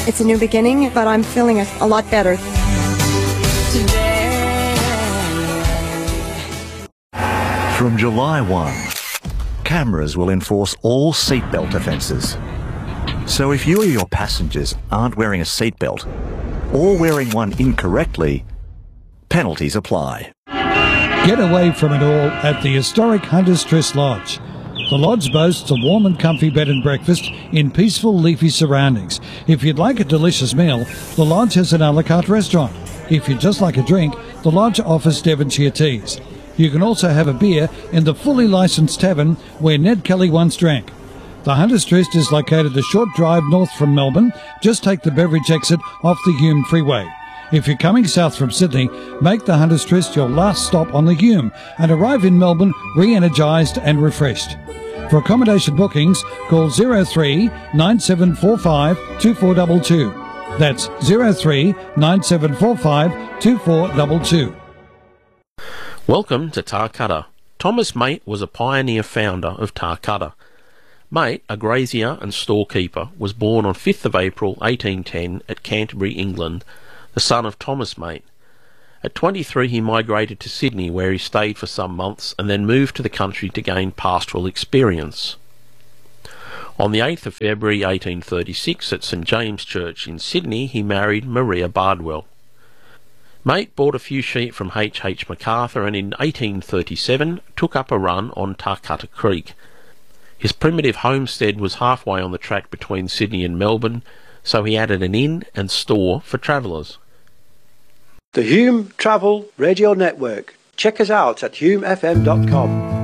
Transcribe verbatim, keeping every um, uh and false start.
It's a new beginning, but I'm feeling a, a lot better. From July first, cameras will enforce all seatbelt offences. So if you or your passengers aren't wearing a seatbelt, or wearing one incorrectly, penalties apply. Get away from it all at the historic Hunter's Tryst Lodge. The lodge boasts a warm and comfy bed and breakfast in peaceful, leafy surroundings. If you'd like a delicious meal, the lodge has an a la carte restaurant. If you'd just like a drink, the lodge offers Devonshire teas. You can also have a beer in the fully licensed tavern where Ned Kelly once drank. The Hunter's Tryst is located a short drive north from Melbourne. Just take the Beveridge exit off the Hume Freeway. If you're coming south from Sydney, make the Hunter's Tryst your last stop on the Hume and arrive in Melbourne re-energised and refreshed. For accommodation bookings, call zero three nine seven four five two four two two. That's zero three nine seven four five two four two two. Welcome to Tarcutta. Thomas Mate was a pioneer founder of Tarcutta. Mate, a grazier and storekeeper, was born on fifth of April eighteen ten at Canterbury, England, the son of Thomas Mate. At twenty-three he migrated to Sydney, where he stayed for some months and then moved to the country to gain pastoral experience. On the eighth of February eighteen thirty-six at St James Church in Sydney he married Maria Bardwell. Mate bought a few sheep from H. H. MacArthur and in eighteen thirty-seven took up a run on Tarcutta Creek. His primitive homestead was halfway on the track between Sydney and Melbourne, so he added an inn and store for travellers. The Hume Travel Radio Network. Check us out at hume f m dot com.